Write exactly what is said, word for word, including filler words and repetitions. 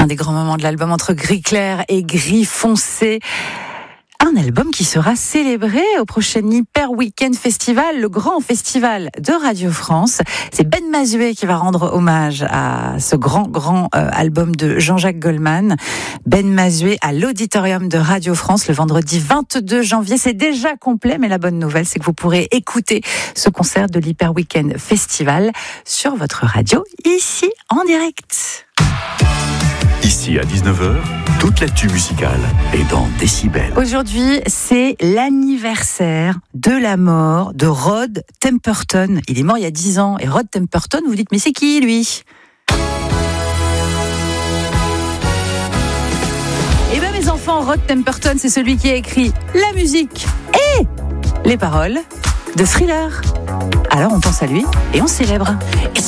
Un des grands moments de l'album entre gris clair et gris foncé. Un album qui sera célébré au prochain Hyper Weekend Festival, le grand festival de Radio France. C'est Ben Mazué qui va rendre hommage à ce grand, grand euh, album de Jean-Jacques Goldman. Ben Mazué à l'Auditorium de Radio France le vendredi vingt-deux janvier. C'est déjà complet, mais la bonne nouvelle, c'est que vous pourrez écouter ce concert de l'Hyper Weekend Festival sur votre radio, ici en direct. Ici à dix-neuf heures, toute l'actu musicale est dans Décibel. Aujourd'hui, c'est l'anniversaire de la mort de Rod Temperton. Il est mort il y a dix ans. Et Rod Temperton, vous dites, mais c'est qui lui ? Eh bien mes enfants, Rod Temperton, c'est celui qui a écrit la musique et les paroles de Thriller. Alors on pense à lui et on célèbre.